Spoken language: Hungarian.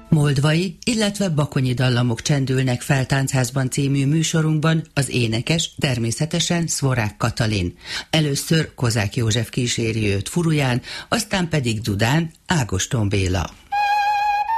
Moldvai, illetve bakonyi dallamok csendülnek fel Táncházban című műsorunkban, az énekes természetesen Szvorák Katalin. Először Kozák József kíséri őt furuján, aztán pedig dudán Ágoston Béla.